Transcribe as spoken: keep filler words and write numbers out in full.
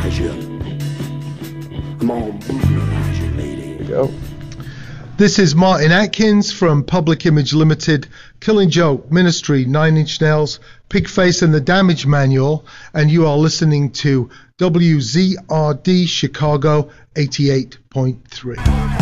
boogerize you. I'm gonna boogerize you, lady. Go. This is Martin Atkins from Public Image Limited, Killing Joke, Ministry, Nine Inch Nails, Pigface and the Damage Manual, and you are listening to W Z R D Chicago eighty-eight point three.